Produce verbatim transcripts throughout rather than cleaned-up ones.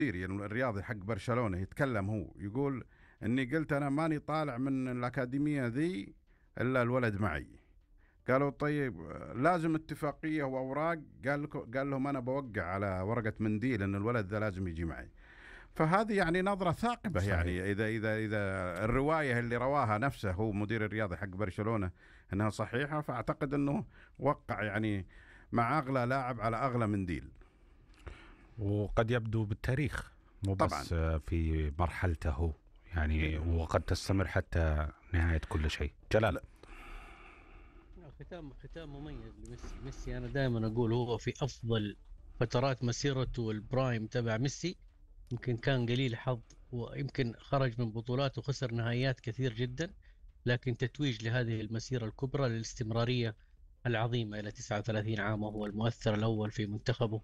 الرياضي حق برشلونة يتكلم، هو يقول اني قلت انا ماني طالع من الاكاديمية ذي الا الولد معي. قالوا طيب لازم اتفاقية واوراق، قال قال لهم انا بوقع على ورقة منديل ان الولد ذا لازم يجي معي. فهذه يعني نظرة ثاقبة، صحيح. يعني إذا إذا إذا الرواية اللي رواها نفسه هو مدير الرياضي حق برشلونة أنها صحيحة، فأعتقد أنه وقع يعني مع أغلى لاعب على أغلى منديل. وقد يبدو بالتاريخ مو طبعا. بس في مرحلته يعني، وقد تستمر حتى نهاية كل شيء. جلال. لا. ختام ختام مميز لميسي. ميسي أنا دائما أقول هو في أفضل فترات مسيرته والبرايم تبع ميسي. يمكن كان قليل حظ، ويمكن خرج من بطولات وخسر نهائيات كثير جدا، لكن تتويج لهذه المسيرة الكبرى للاستمرارية العظيمة إلى تسعة وثلاثين عام، وهو المؤثر الأول في منتخبه.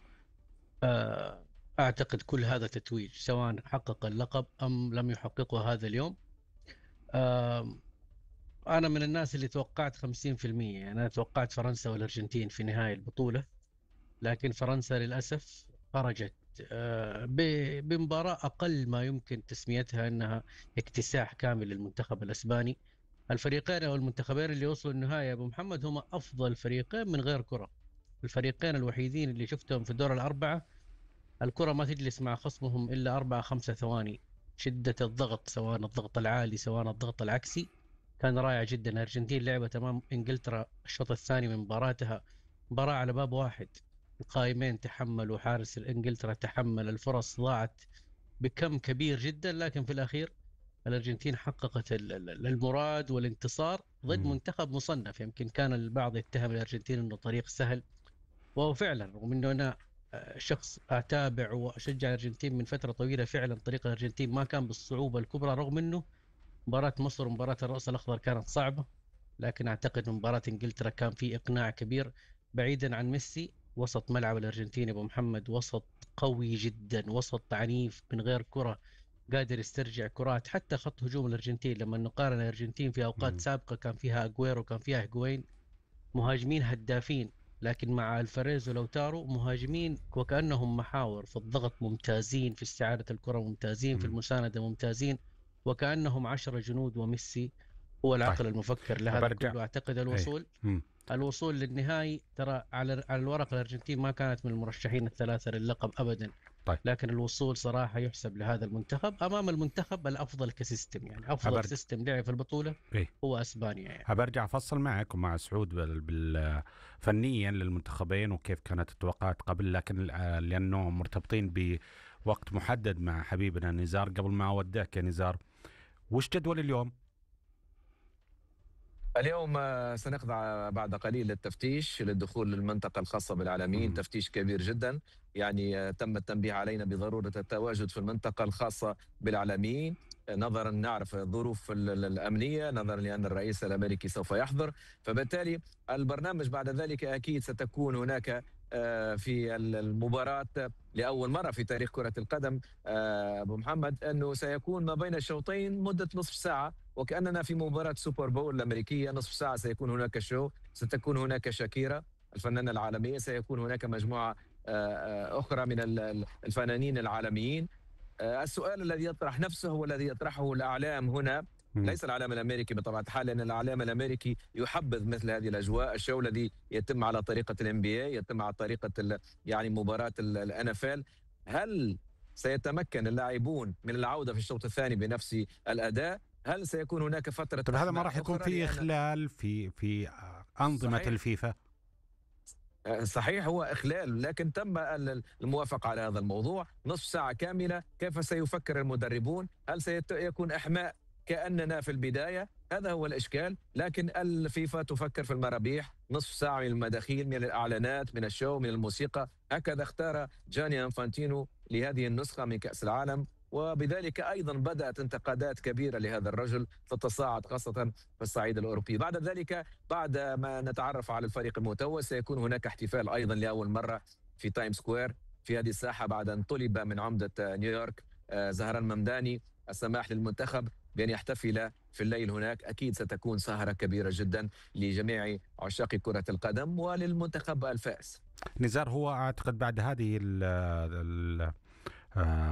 أعتقد كل هذا تتويج، سواء حقق اللقب أم لم يحققه هذا اليوم. أنا من الناس اللي توقعت خمسين في المية، يعني أنا توقعت فرنسا والأرجنتين في نهاية البطولة، لكن فرنسا للأسف خرجت بمباراة أقل ما يمكن تسميتها أنها اكتساح كامل للمنتخب الأسباني. الفريقين أو المنتخبين اللي وصلوا النهاية أبو محمد هم أفضل فريقين من غير كرة. الفريقين الوحيدين اللي شفتهم في دور الأربعة الكرة ما تجلس مع خصمهم إلا أربعة خمسة ثواني. شدة الضغط، سواء الضغط العالي سواء الضغط العكسي، كان رائع جدا. الأرجنتين لعبت أمام إنجلترا الشوط الثاني من مباراتها مباراة على باب واحد، القائمين تحملوا، حارس الإنجلترا تحمل، الفرص ضاعت بكم كبير جدا، لكن في الأخير الأرجنتين حققت المراد والانتصار ضد منتخب مصنف. يمكن كان البعض يتهم الأرجنتين أنه طريق سهل، وهو فعلا رغم أنه أنا شخص أتابع وأشجع الأرجنتين من فترة طويلة، فعلا طريق الأرجنتين ما كان بالصعوبة الكبرى، رغم أنه مباراة مصر ومباراة الرأس الأخضر كانت صعبة، لكن أعتقد مباراة إنجلترا كان في إقناع كبير. بعيدا عن ميسي، وسط ملعب الأرجنتين أبو محمد وسط قوي جدا، وسط عنيف من غير كرة، قادر يسترجع كرات. حتى خط هجوم الأرجنتين لما نقارن الأرجنتين في أوقات سابقة كان فيها أجويرو وكان فيها هيغوين، مهاجمين هدافين، لكن مع الفاريز ولوتارو مهاجمين وكأنهم محاور في الضغط، ممتازين في استعادة الكرة، ممتازين في المساندة، ممتازين وكأنهم عشرة جنود، وميسي هو العقل طيب. المفكر لهذا كله. أعتقد الوصول أيه. الوصول للنهائي، ترى على على الورق الأرجنتين ما كانت من المرشحين الثلاثة للقب أبدا، طيب. لكن الوصول صراحة يحسب لهذا المنتخب أمام المنتخب الأفضل كسيستم، يعني أفضل هبرج... سيستم لعب في البطولة إيه؟ هو أسبانيا. يعني هبرجع أفصل معك ومع سعود بال... بال... فنيا للمنتخبين وكيف كانت التوقعات قبل، لكن لأنه مرتبطين بوقت محدد مع حبيبنا نزار. قبل ما أودعك يا نزار، وش جدول اليوم؟ اليوم سنخضع بعد قليل للتفتيش للدخول للمنطقة الخاصة بالعالمين. تفتيش كبير جدا، يعني تم التنبيه علينا بضرورة التواجد في المنطقة الخاصة بالعالمين، نظرا نعرف الظروف الأمنية، نظرا لأن الرئيس الأمريكي سوف يحضر. فبالتالي البرنامج بعد ذلك أكيد ستكون هناك في المباراة لأول مرة في تاريخ كرة القدم أبو محمد أنه سيكون ما بين الشوطين مدة نصف ساعة، وكأننا في مباراة سوبر بول الأمريكية. نصف ساعة سيكون هناك شو، ستكون هناك شاكيرا الفنانة العالمية، سيكون هناك مجموعة أخرى من الفنانين العالميين. السؤال الذي يطرح نفسه هو الذي يطرحه الإعلام هنا، ليس الإعلام الأمريكي بطبيعة الحال، لأن الإعلام الأمريكي يحبذ مثل هذه الأجواء. الشو الذي يتم على طريقة الام بي اي، يتم على طريقة يعني مباراة الان اف ال، هل سيتمكن اللاعبون من العودة في الشوط الثاني بنفس الأداء؟ هل سيكون هناك فترة؟ طب هذا ما راح يكون في إخلال في في أنظمة صحيح. الفيفا؟ صحيح، هو إخلال، لكن تم الموافقة على هذا الموضوع. نصف ساعة كاملة، كيف سيفكر المدربون؟ هل سيكون إحماء كأننا في البداية؟ هذا هو الإشكال. لكن الفيفا تفكر في المرابيح، نصف ساعة من المداخيل، من الإعلانات، من الشو، من الموسيقى. هكذا اختار جاني أنفانتينو لهذه النسخة من كأس العالم، وبذلك أيضا بدأت انتقادات كبيرة لهذا الرجل تتصاعد خاصة في الصعيد الأوروبي. بعد ذلك، بعد ما نتعرف على الفريق المتوج، سيكون هناك احتفال أيضا لأول مرة في تايم سكوير في هذه الساحة، بعد أن طلب من عمدة نيويورك زهران ممداني السماح للمنتخب بأن يحتفل في الليل هناك. أكيد ستكون سهرة كبيرة جدا لجميع عشاق كرة القدم وللمنتخب الفائز. نزار، هو أعتقد بعد هذه ال ال